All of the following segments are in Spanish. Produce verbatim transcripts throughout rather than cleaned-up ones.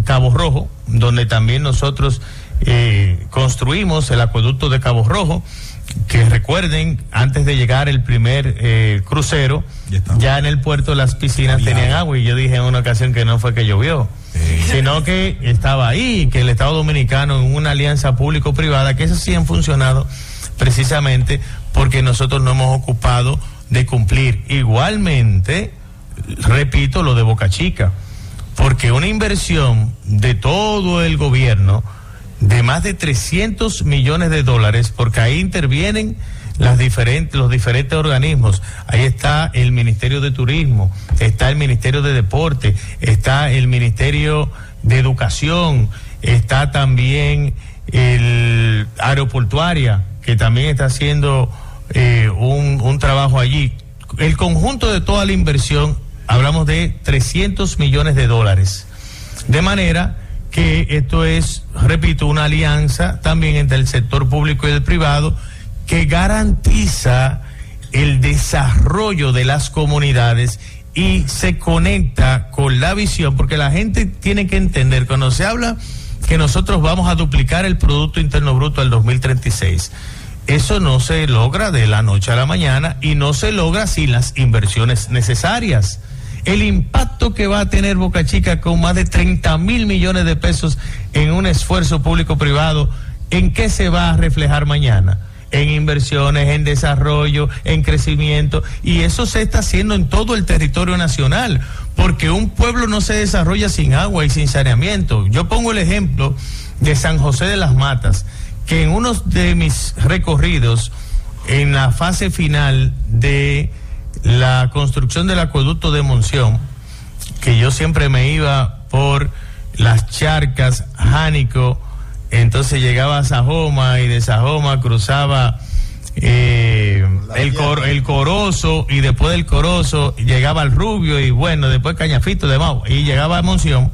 Cabo Rojo, donde también nosotros eh, construimos el acueducto de Cabo Rojo, que recuerden, antes de llegar el primer eh, crucero, ya, ya en el puerto las piscinas Obligado. tenían agua, y yo dije en una ocasión que no fue que llovió, sí. sino que estaba ahí, que el Estado Dominicano en una alianza público-privada, que eso sí han funcionado precisamente porque nosotros no hemos ocupado de cumplir. Igualmente, repito, lo de Boca Chica, porque una inversión de todo el gobierno de más de trescientos millones de dólares, porque ahí intervienen las diferentes, los diferentes organismos. Ahí está el Ministerio de Turismo, está el Ministerio de Deporte, está el Ministerio de Educación, está también el Aeroportuaria, que también está haciendo eh, un, un trabajo allí. El conjunto de toda la inversión, hablamos de trescientos millones de dólares. De manera que esto es, repito, una alianza también entre el sector público y el privado que garantiza el desarrollo de las comunidades y se conecta con la visión, porque la gente tiene que entender, cuando se habla que nosotros vamos a duplicar el Producto Interno Bruto al dos mil treinta y seis, eso no se logra de la noche a la mañana y no se logra sin las inversiones necesarias. El impacto que va a tener Boca Chica con más de treinta mil millones de pesos en un esfuerzo público-privado, ¿en qué se va a reflejar mañana? En inversiones, en desarrollo, en crecimiento, y eso se está haciendo en todo el territorio nacional, porque un pueblo no se desarrolla sin agua y sin saneamiento. Yo pongo el ejemplo de San José de las Matas, que en uno de mis recorridos, en la fase final de la construcción del acueducto de Monción, que yo siempre me iba por las charcas, Jánico, entonces llegaba a Sajoma y de Sajoma cruzaba eh, el, cor, el Corozo, y después del Corozo llegaba al Rubio, y bueno, después Cañafito de Mau, y llegaba a Monción.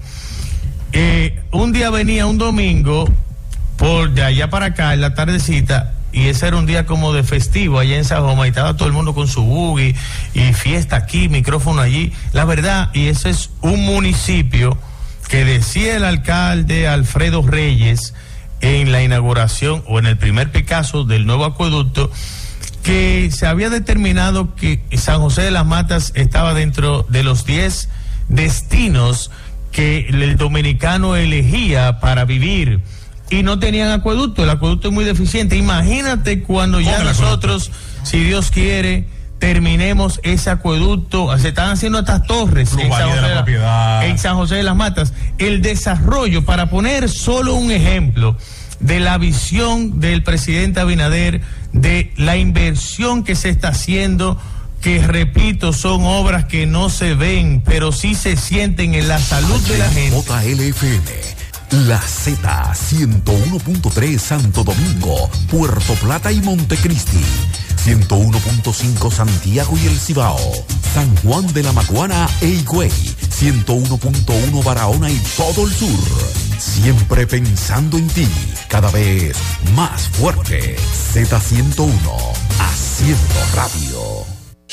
Eh, un día venía un domingo por de allá para acá en la tardecita, y ese era un día como de festivo allá en Sajoma, y estaba todo el mundo con su buggy y fiesta aquí, micrófono allí. La verdad, y ese es un municipio que decía el alcalde Alfredo Reyes en la inauguración o en el primer Picasso del nuevo acueducto, que se había determinado que San José de las Matas estaba dentro de los diez destinos que el dominicano elegía para vivir, y no tenían acueducto. El acueducto es muy deficiente. Imagínate cuando ya nosotros, si Dios quiere, terminemos ese acueducto. Se están haciendo estas torres en San, José de la, en San José de las Matas. El desarrollo, para poner solo un ejemplo de la visión del presidente Abinader, de la inversión que se está haciendo, que repito, son obras que no se ven, pero sí se sienten en la salud de la gente. J L F M. La Z ciento uno punto tres Santo Domingo, Puerto Plata y Montecristi, ciento uno punto cinco Santiago y El Cibao, San Juan de la Maguana e Higüey, ciento uno punto uno Barahona y todo el sur. Siempre pensando en ti, cada vez más fuerte. Z ciento uno, haciendo radio.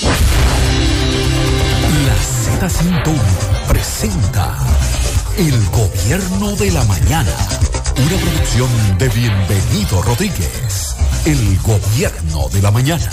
La Z ciento uno presenta El Gobierno de la Mañana, una producción de Bienvenido Rodríguez. El Gobierno de la Mañana.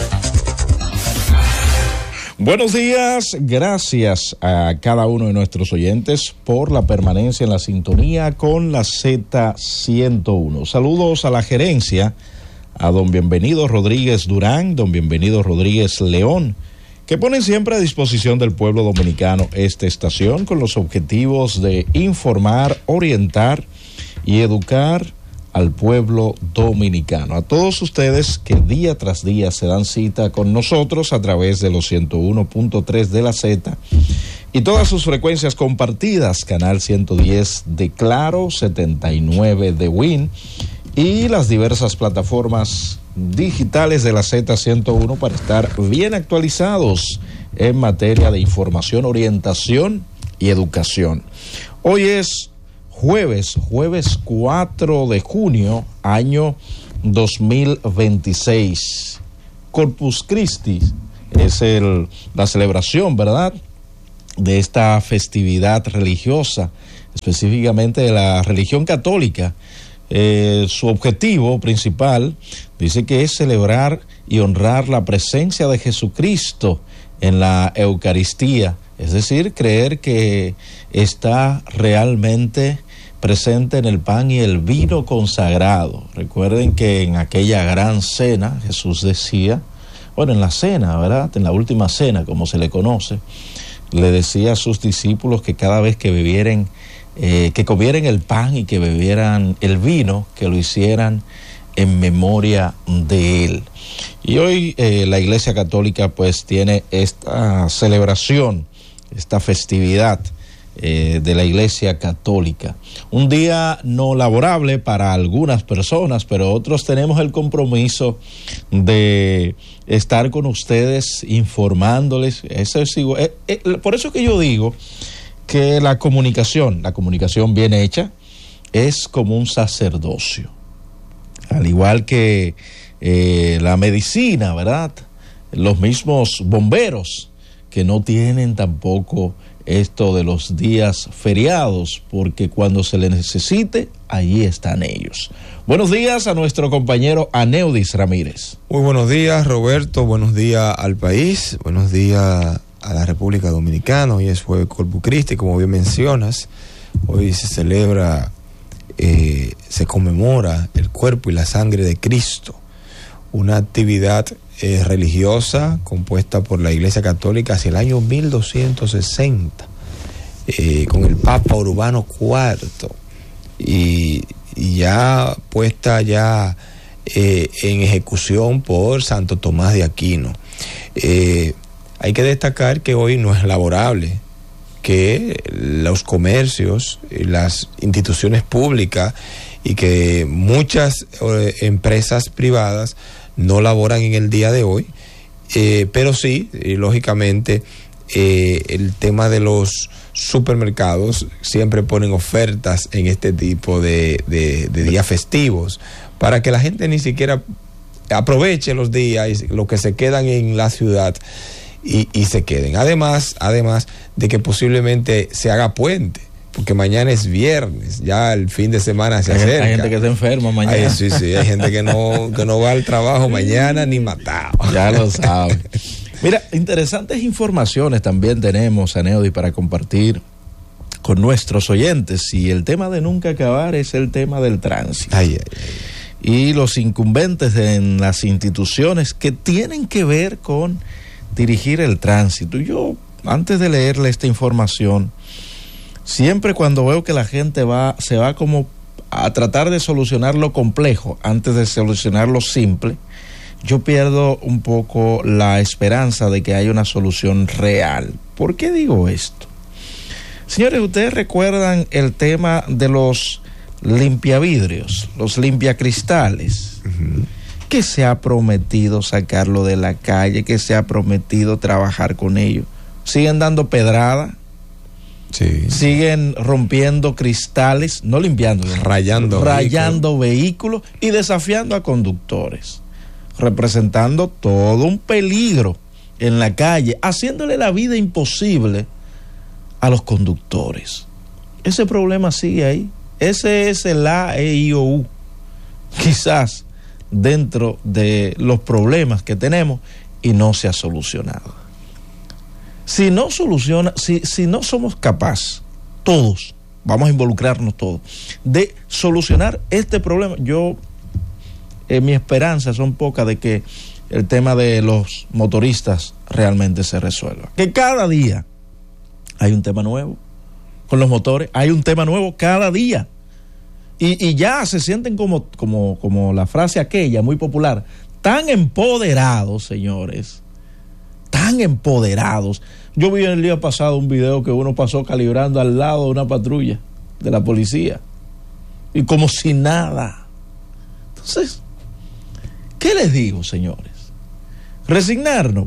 Buenos días, gracias a cada uno de nuestros oyentes por la permanencia en la sintonía con la Z ciento uno. Saludos a la gerencia, a don Bienvenido Rodríguez Durán, don Bienvenido Rodríguez León, que ponen siempre a disposición del pueblo dominicano esta estación con los objetivos de informar, orientar y educar al pueblo dominicano. A todos ustedes que día tras día se dan cita con nosotros a través de los ciento uno punto tres de la Z y todas sus frecuencias compartidas, canal ciento diez de Claro, setenta y nueve de Win y las diversas plataformas digitales de la Z ciento uno para estar bien actualizados en materia de información, orientación y educación. Hoy es jueves, jueves cuatro de junio, año dos mil veintiséis. Corpus Christi es el, la celebración, ¿verdad?, de esta festividad religiosa específicamente de la religión católica. Eh, su objetivo principal dice que es celebrar y honrar la presencia de Jesucristo en la Eucaristía, es decir, creer que está realmente presente en el pan y el vino consagrado. Recuerden que en aquella gran cena Jesús decía, bueno, en la cena, ¿verdad? En la última cena, como se le conoce, le decía a sus discípulos que cada vez que bebieran Eh, que comieran el pan y que bebieran el vino, que lo hicieran en memoria de él. Y hoy eh, la Iglesia Católica pues tiene esta celebración, esta festividad eh, de la Iglesia Católica. Un día no laborable para algunas personas, pero otros tenemos el compromiso de estar con ustedes informándoles. Eso es igual, eh, eh, por eso que yo digo que la comunicación, la comunicación bien hecha, es como un sacerdocio. Al igual que eh, la medicina, ¿verdad? Los mismos bomberos que no tienen tampoco esto de los días feriados, porque cuando se les necesite, allí están ellos. Buenos días a nuestro compañero Aneudis Ramírez. Muy buenos días, Roberto. Buenos días al país. Buenos días a la República Dominicana. Hoy es Jueves Corpus Christi, como bien mencionas. Hoy se celebra, eh, se conmemora el cuerpo y la sangre de Cristo, una actividad eh, religiosa compuesta por la Iglesia Católica hacia el año mil doscientos sesenta, eh, con el Papa Urbano cuarto, y, y ya puesta ya eh, en ejecución por Santo Tomás de Aquino. Eh, Hay que destacar que hoy no es laborable, que los comercios, las instituciones públicas y que muchas eh, empresas privadas no laboran en el día de hoy, eh, pero sí, y lógicamente, eh, el tema de los supermercados siempre ponen ofertas en este tipo de, de, de días festivos para que la gente ni siquiera aproveche los días, los que se quedan en la ciudad, Y, y se queden. Además, además de que posiblemente se haga puente, porque mañana es viernes, ya el fin de semana se hay, acerca. Hay gente que se enferma mañana. Ay, sí, sí, hay gente que no, que no va al trabajo mañana ni matado. Ya lo sabe. Mira, interesantes informaciones también tenemos, Aneudi, para compartir con nuestros oyentes. Y el tema de nunca acabar es el tema del tránsito. Ay, ay, ay. Y los incumbentes en las instituciones que tienen que ver con dirigir el tránsito. Yo, antes de leerle esta información, siempre cuando veo que la gente va, se va como a tratar de solucionar lo complejo antes de solucionar lo simple, yo pierdo un poco la esperanza de que haya una solución real. ¿Por qué digo esto? Señores, ustedes recuerdan el tema de los limpiavidrios, los limpiacristales. Uh-huh. Que se ha prometido sacarlo de la calle, que se ha prometido trabajar con ellos. Siguen dando pedrada, sí. Siguen rompiendo cristales, no limpiando, rayando, rayando vehículos. vehículos y desafiando a conductores, representando todo un peligro en la calle, haciéndole la vida imposible a los conductores. Ese problema sigue ahí. Ese es el A, E, I, O, U. Quizás dentro de los problemas que tenemos y no se ha solucionado. Si no soluciona, si, si no somos capaces, todos, vamos a involucrarnos todos, de solucionar este problema, yo, eh, mi esperanza son pocas de que el tema de los motoristas realmente se resuelva. Que cada día hay un tema nuevo con los motores, hay un tema nuevo cada día. Y, y ya se sienten como, como, como la frase aquella muy popular, tan empoderados, señores, tan empoderados. Yo vi el día pasado un video que uno pasó calibrando al lado de una patrulla de la policía y como si nada. Entonces, ¿qué les digo, señores? Resignarnos.